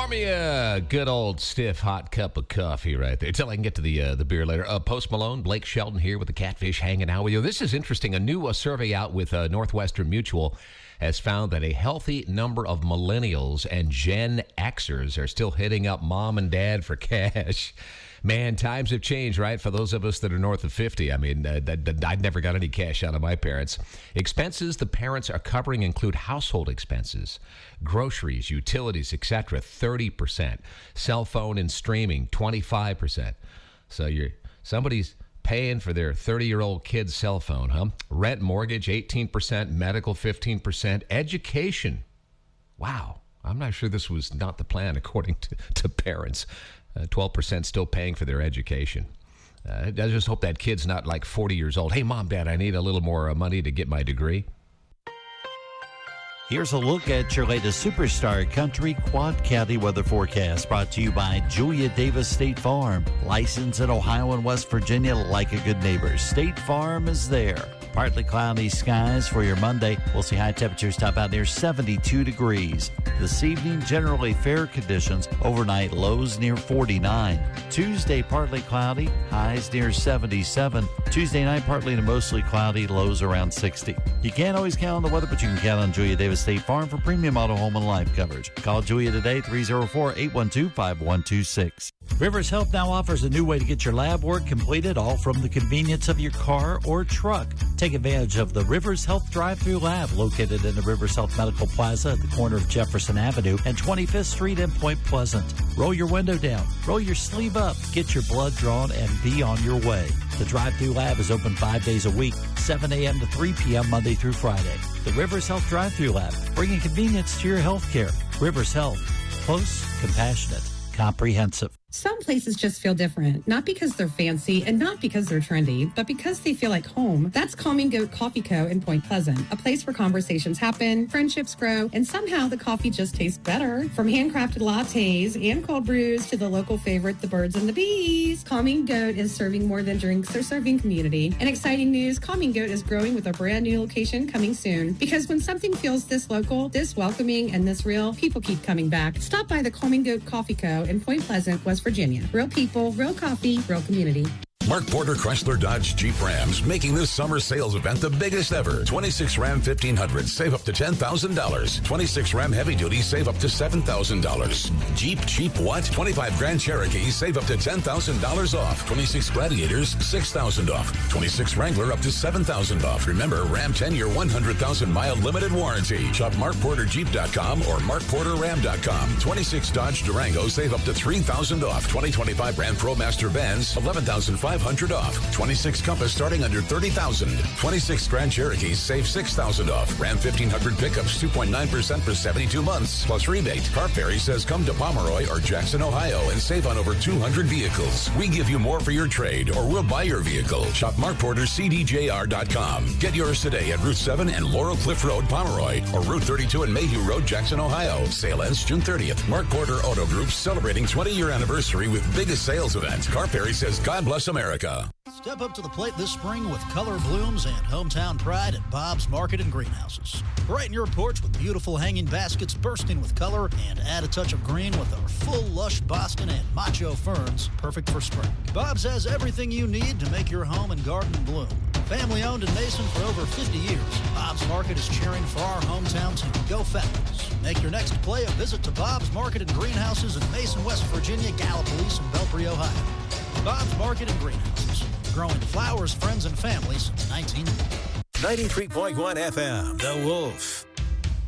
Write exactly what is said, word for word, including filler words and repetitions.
me a good old stiff hot cup of coffee right there until I can get to the uh, the beer later. Uh, Post Malone, Blake Shelton here with the Catfish hanging out with you. This is interesting. A new uh, survey out with uh, Northwestern Mutual has found that a healthy number of millennials and Gen Xers are still hitting up mom and dad for cash. Man, times have changed, right? For those of us that are north of fifty. I mean, uh, I never got any cash out of my parents. Expenses the parents are covering include household expenses, groceries, utilities, et cetera, thirty percent. Cell phone and streaming, twenty-five percent. So you're somebody's paying for their thirty-year-old kid's cell phone, huh? Rent, mortgage, eighteen percent. Medical, fifteen percent. Education. Wow. I'm not sure this was not the plan according to, to parents. Uh, twelve percent still paying for their education. Uh, I just hope that kid's not like forty years old. Hey, Mom, Dad, I need a little more uh, money to get my degree. Here's a look at your latest Superstar Country Quad County weather forecast, brought to you by Julia Davis State Farm. Licensed in Ohio and West Virginia like a good neighbor. State Farm is there. Partly cloudy skies for your Monday. We'll see high temperatures top out near seventy-two degrees. This evening, generally fair conditions. Overnight, lows near forty-nine. Tuesday, partly cloudy. Highs near seventy-seven. Tuesday night, partly to mostly cloudy. Lows around sixty. You can't always count on the weather, but you can count on Julia Davis State Farm for premium auto, home, and life coverage. Call Julia today, three oh four, eight one two, five one two six. Rivers Health now offers a new way to get your lab work completed, all from the convenience of your car or truck. Take advantage of the Rivers Health drive-through lab located in the Rivers Health Medical Plaza at the corner of Jefferson Avenue and twenty-fifth Street in Point Pleasant. Roll your window down, roll your sleeve up, get your blood drawn, and be on your way. The drive-through lab is open five days a week, seven a.m. to three p.m. Monday through Friday. The Rivers Health drive-through lab, bringing convenience to your health care. Rivers Health, close, compassionate, comprehensive. Some places just feel different, not because they're fancy and not because they're trendy, but because they feel like home. That's Calming Goat Coffee Co. in Point Pleasant, a place where conversations happen, friendships grow, and somehow the coffee just tastes better. From handcrafted lattes and cold brews to the local favorite, the birds and the bees, Calming Goat is serving more than drinks. They're serving community. And exciting news, Calming Goat is growing with a brand new location coming soon. Because when something feels this local, this welcoming, and this real, people keep coming back. Stop by the Calming Goat Coffee Co. in Point Pleasant, West Virginia. Real people, real coffee, real community. Mark Porter Chrysler Dodge Jeep Rams making this summer sales event the biggest ever. twenty-six Ram fifteen hundred, save up to ten thousand dollars. twenty-six Ram Heavy Duty, save up to seven thousand dollars. Jeep cheap what? twenty-five Grand Cherokee, save up to ten thousand dollars off. twenty-six Gladiators, six thousand dollars off. twenty-six Wrangler, up to seven thousand dollars off. Remember, Ram ten-year, one hundred thousand mile limited warranty. Shop mark porter jeep dot com or mark porter ram dot com. twenty-six Dodge Durango, save up to three thousand dollars off. twenty twenty-five Ram ProMaster Vans, eleven thousand five hundred dollars off. twenty-six Compass starting under thirty thousand dollars. twenty-six Grand Cherokees save six thousand dollars off. Ram fifteen hundred pickups two point nine percent for seventy-two months plus rebate. Car Ferry says come to Pomeroy or Jackson, Ohio and save on over two hundred vehicles. We give you more for your trade or we'll buy your vehicle. Shop Mark Porter C D J R dot com. Get yours today at Route seven and Laurel Cliff Road, Pomeroy, or Route thirty-two and Mayhew Road, Jackson, Ohio. Sale ends June thirtieth. Mark Porter Auto Group celebrating twenty-year anniversary with biggest sales event. Car Ferry says God bless America. Step up to the plate this spring with color blooms and hometown pride at Bob's Market and Greenhouses. Brighten your porch with beautiful hanging baskets bursting with color and add a touch of green with our full lush Boston and macho ferns, perfect for spring. Bob's has everything you need to make your home and garden bloom. Family owned in Mason for over fifty years, Bob's Market is cheering for our hometown team. Go Falcons. Make your next play a visit to Bob's Market and Greenhouses in Mason, West Virginia, Gallipolis, and Belpre, Ohio. Bob's Market and Greenhouses. Growing flowers, friends, and families since nineteen ninety. ninety-three point one F M. The Wolf.